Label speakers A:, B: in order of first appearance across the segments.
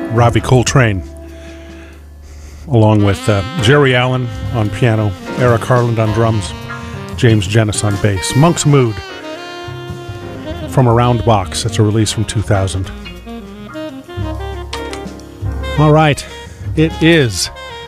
A: Ravi Coltrane, along with Jerry Allen on piano, Eric Harland on drums, James Jennis on bass. Monk's Mood from A Round Box. It's a release from 2000. All right, it's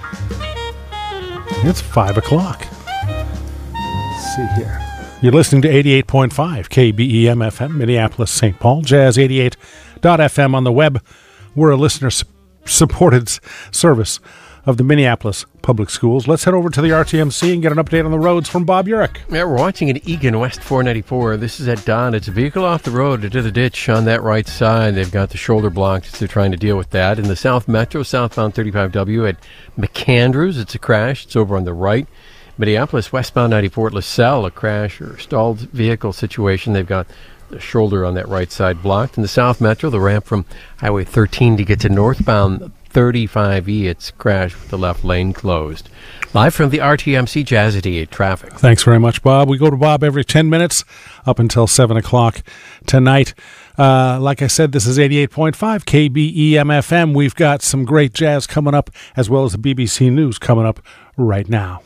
A: 5 o'clock. Let's see here. You're listening to 88.5 KBEM FM, Minneapolis, St. Paul, Jazz88.fm on the web. We're a listener-supported service of the Minneapolis Public Schools. Let's head over to the RTMC and get an update on the roads from Bob Urich.
B: Yeah, we're watching at Egan, West 494. This is at dawn. It's a vehicle off the road into the ditch on that right side. They've got the shoulder blocked. They're trying to deal with that. In the South Metro, southbound 35W at McAndrews, it's a crash. It's over on the right. Minneapolis, westbound 94 at LaSalle, a crash or stalled vehicle situation. They've got the shoulder on that right side blocked. In the South Metro, the ramp from Highway 13 to get to northbound 35E, it's crashed with the left lane closed. Live from the RTMC Jazz 88 traffic.
A: Thanks very much, Bob. We go to Bob every 10 minutes up until 7 o'clock tonight. Like I said, this is 88.5 KBEM FM. We've got some great jazz coming up, as well as the BBC News coming up right now.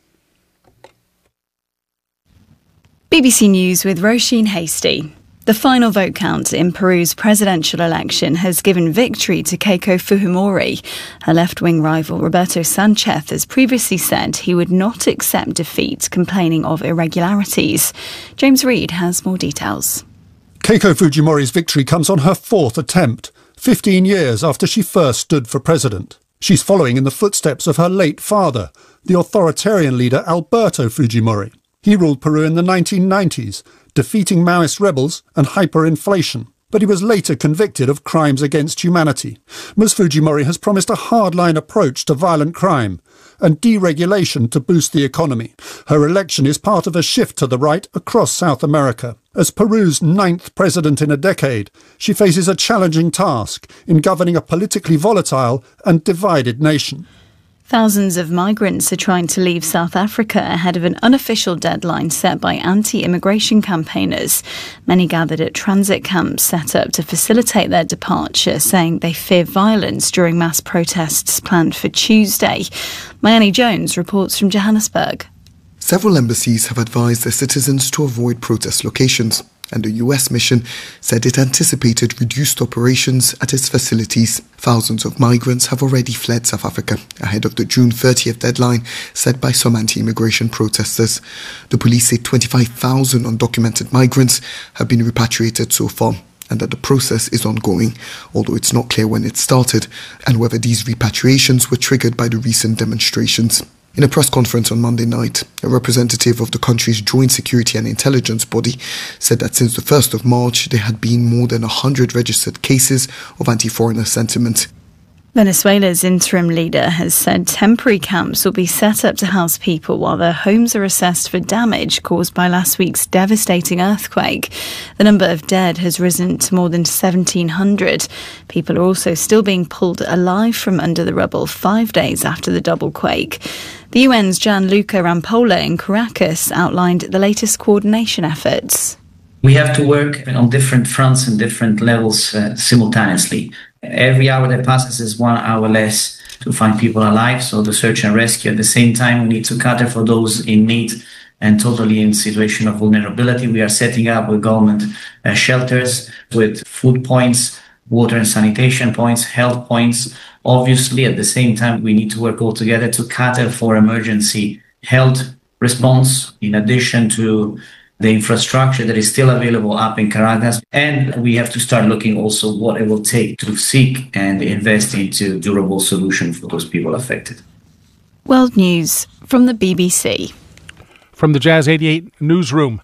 C: BBC News with Roisin Hasty. The final vote count in Peru's presidential election has given victory to Keiko Fujimori. Her left-wing rival Roberto Sanchez has previously said he would not accept defeat, complaining of irregularities. James Reid has more details.
D: Keiko Fujimori's victory comes on her fourth attempt, 15 years after she first stood for president. She's following in the footsteps of her late father, the authoritarian leader Alberto Fujimori. He ruled Peru in the 1990s, defeating Maoist rebels and hyperinflation, but he was later convicted of crimes against humanity. Ms. Fujimori has promised a hardline approach to violent crime and deregulation to boost the economy. Her election is part of a shift to the right across South America. As Peru's 9th president in a decade, she faces a challenging task in governing a politically volatile and divided nation.
C: Thousands of migrants are trying to leave South Africa ahead of an unofficial deadline set by anti-immigration campaigners. Many gathered at transit camps set up to facilitate their departure, saying they fear violence during mass protests planned for Tuesday. Mayani Jones reports from Johannesburg.
E: Several embassies have advised their citizens to avoid protest locations, and the US mission said it anticipated reduced operations at its facilities. Thousands of migrants have already fled South Africa ahead of the June 30th deadline set by some anti-immigration protesters. The police say 25,000 undocumented migrants have been repatriated so far, and that the process is ongoing, although it's not clear when it started and whether these repatriations were triggered by the recent demonstrations. In a press conference on Monday night, a representative of the country's Joint Security and Intelligence Body said that since the 1st of March, there had been more than 100 registered cases of anti-foreigner sentiment.
C: Venezuela's interim leader has said temporary camps will be set up to house people while their homes are assessed for damage caused by last week's devastating earthquake. The number of dead has risen to more than 1,700. People are also still being pulled alive from under the rubble 5 days after the double quake. The UN's Gianluca Rampolla in Caracas outlined the latest coordination efforts.
F: We have to work on different fronts and different levels simultaneously. Every hour that passes is 1 hour less to find people alive, so the search and rescue. At the same time, we need to cater for those in need and totally in situation of vulnerability. We are setting up with government shelters with food points, water and sanitation points, health points. Obviously, at the same time, we need to work all together to cater for emergency health response, in addition to the infrastructure that is still available up in Caracas. And we have to start looking also what it will take to seek and invest into durable solutions for those people affected.
C: World News from the BBC.
A: From the Jazz 88 newsroom.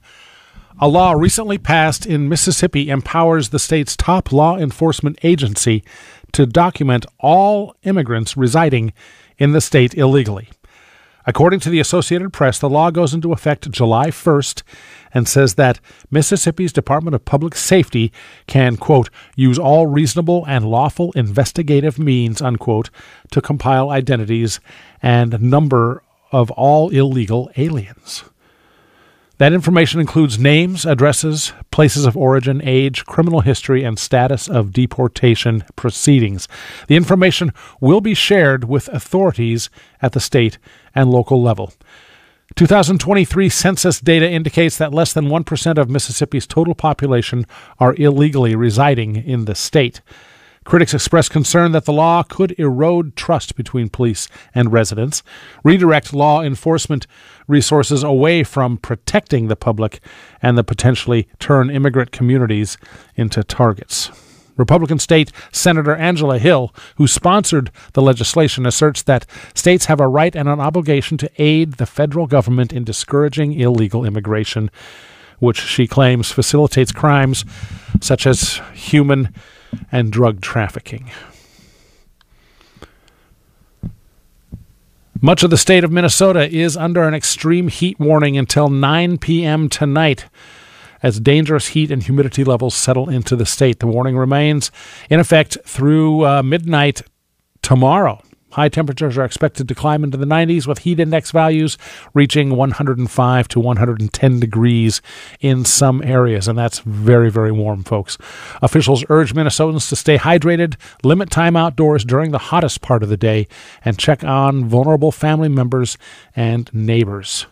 A: A law recently passed in Mississippi empowers the state's top law enforcement agency to document all immigrants residing in the state illegally. According to the Associated Press, the law goes into effect July 1st and says that Mississippi's Department of Public Safety can, quote, use all reasonable and lawful investigative means, unquote, to compile identities and number of all illegal aliens. That information includes names, addresses, places of origin, age, criminal history, and status of deportation proceedings. The information will be shared with authorities at the state and local level. 2023 census data indicates that less than 1% of Mississippi's total population are illegally residing in the state. Critics express concern that the law could erode trust between police and residents, redirect law enforcement resources away from protecting the public, and potentially turn immigrant communities into targets. Republican State Senator Angela Hill, who sponsored the legislation, asserts that states have a right and an obligation to aid the federal government in discouraging illegal immigration, which she claims facilitates crimes such as human and drug trafficking. Much of the state of Minnesota is under an extreme heat warning until 9 p.m. tonight as dangerous heat and humidity levels settle into the state. The warning remains in effect through midnight tomorrow. High temperatures are expected to climb into the 90s, with heat index values reaching 105 to 110 degrees in some areas, and that's very, very warm, folks. Officials urge Minnesotans to stay hydrated, limit time outdoors during the hottest part of the day, and check on vulnerable family members and neighbors.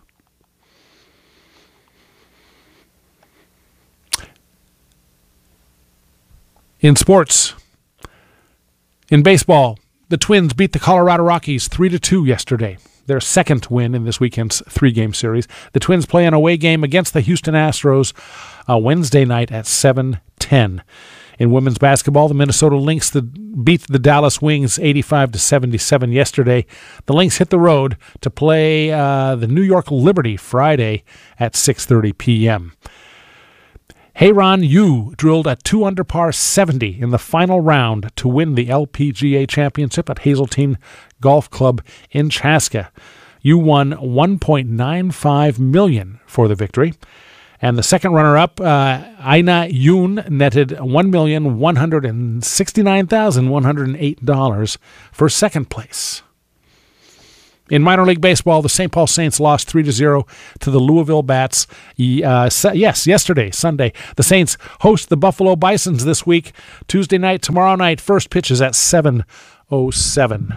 A: In sports, in baseball, the Twins beat the Colorado Rockies 3-2 yesterday, their second win in this weekend's three-game series. The Twins play an away game against the Houston Astros Wednesday night at 7:10. In women's basketball, the Minnesota Lynx beat the Dallas Wings 85-77 yesterday. The Lynx hit the road to play the New York Liberty Friday at 6:30 p.m. Hye-Ron Yu drilled a 2-under par 70 in the final round to win the LPGA Championship at Hazeltine Golf Club in Chaska. Yu won $1.95 million for the victory. And the second runner-up, Aina Yoon, netted $1,169,108 for second place. In minor league baseball, the St. Paul Saints lost 3-0 to the Louisville Bats. Yesterday, Sunday. The Saints host the Buffalo Bisons this week, Tuesday night, tomorrow night. First pitch is at 7:07.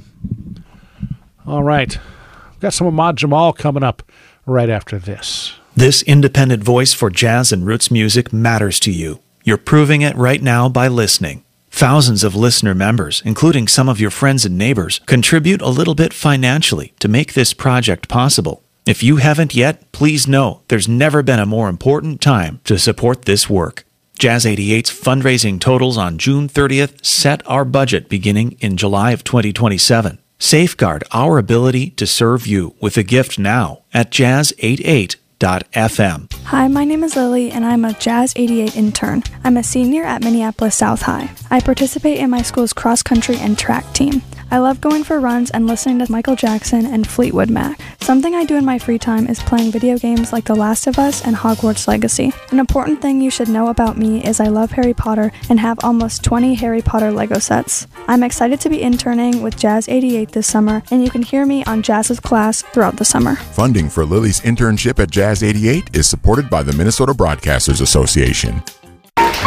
A: All right. We've got some Ahmad Jamal coming up right after this.
G: This independent voice for jazz and roots music matters to you. You're proving it right now by listening. Thousands of listener members, including some of your friends and neighbors, contribute a little bit financially to make this project possible. If you haven't yet, please know there's never been a more important time to support this work. Jazz 88's fundraising totals on June 30th set our budget beginning in July of 2027. Safeguard our ability to serve you with a gift now at jazz88.FM.
H: Hi, my name is Lily, and I'm a Jazz 88 intern. I'm a senior at Minneapolis South High. I participate in my school's cross-country and track team. I love going for runs and listening to Michael Jackson and Fleetwood Mac. Something I do in my free time is playing video games like The Last of Us and Hogwarts Legacy. An important thing you should know about me is I love Harry Potter and have almost 20 Harry Potter Lego sets. I'm excited to be interning with Jazz 88 this summer, and you can hear me on Jazz's class throughout the summer.
I: Funding for Lily's internship at Jazz 88 is supported by the Minnesota Broadcasters Association.